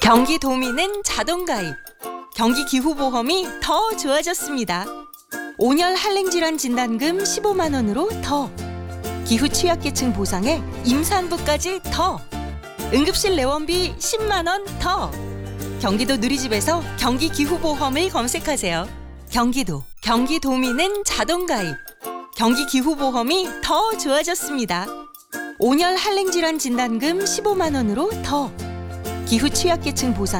경기도민은 자동가입. 경기기후보험이 더 좋아졌습니다. 5년 한랭질환 진단금 15만 원으로 더. 기후 취약계층 보상에 임산부까지 더. 응급실 내원비 10만 원 더. 경기도 누리집에서 경기기후보험을 검색하세요. 경기도민은 자동가입. 경기기후보험이 더 좋아졌습니다. 5년 한랭질환 진단금 15만 원으로 더. 기후 취약계층 보상